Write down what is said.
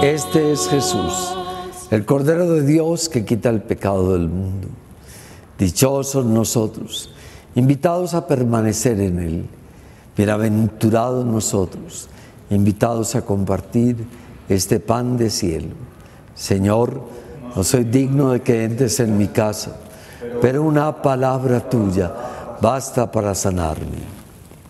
Este es Jesús, el Cordero de Dios que quita el pecado del mundo. Dichosos nosotros, invitados a permanecer en Él. Bienaventurados nosotros, invitados a compartir este pan de cielo. Señor, no soy digno de que entres en mi casa, pero una palabra tuya basta para sanarme.